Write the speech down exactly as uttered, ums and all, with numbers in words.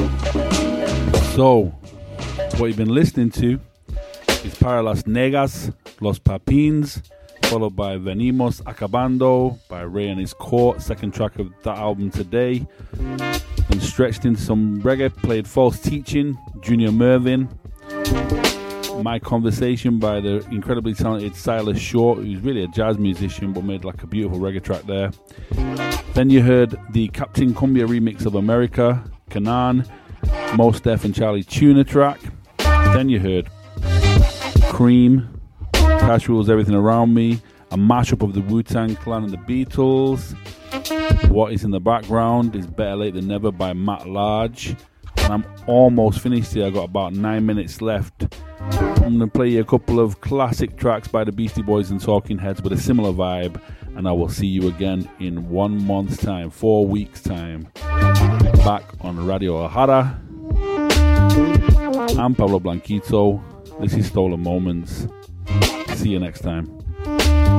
So, what you've been listening to is Para las Negas, Los Papins, followed by Venimos Acabando by Ray and His Court, second track of that album today. And stretched into some reggae, played False Teaching, Junior Mervin, My Conversation by the incredibly talented Silas Short, who's really a jazz musician but made like a beautiful reggae track there. Then you heard the Captain Cumbia remix of America, Canaan, Mos Def and Charlie Tuna track. Then you heard Cream, Cash Rules Everything Around Me, a mashup of the Wu-Tang Clan and the Beatles. What is in the background is Better Late Than Never by Matt Large. And I'm almost finished here. I've got about nine minutes left. I'm going to play you a couple of classic tracks by the Beastie Boys and Talking Heads with a similar vibe. And I will see you again in one month's time, four weeks' time. Back on Radio O'Hara. I'm Pablo Blanquito. This is Stolen Moments. See you next time.